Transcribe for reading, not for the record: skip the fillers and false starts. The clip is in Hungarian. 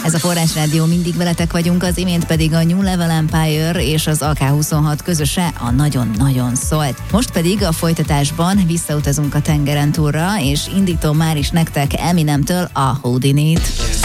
Ez a Forrás Rádió, mindig veletek vagyunk, az imént pedig a New Level Empire és az AK-26 közöse a Nagyon-nagyon szólt. Most pedig a folytatásban visszautazunk a tengeren túlra, és indítom már is nektek Eminemtől a Houdini-t.